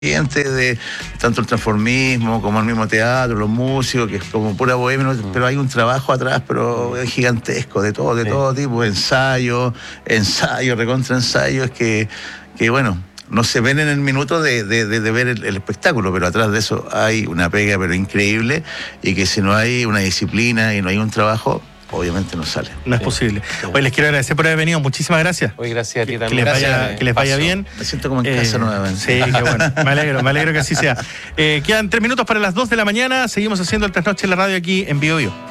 de tanto el transformismo como el mismo teatro, los músicos, que es como pura bohemia, pero hay un trabajo atrás, pero es gigantesco, de todo tipo, ensayo, recontra ensayos, que bueno, no se ven en el minuto de ver el espectáculo, pero atrás de eso hay una pega pero increíble, y que si no hay una disciplina y no hay un trabajo, obviamente no sale. No es posible. Hoy les quiero agradecer por haber venido. Muchísimas gracias. Hoy gracias a ti también. Que les vaya bien. Me siento como en casa nuevamente. Sí, qué bueno. Me alegro que así sea. Quedan 3 minutos para las 2 de la mañana. Seguimos haciendo el Trasnoche en la radio aquí en Bio Bio.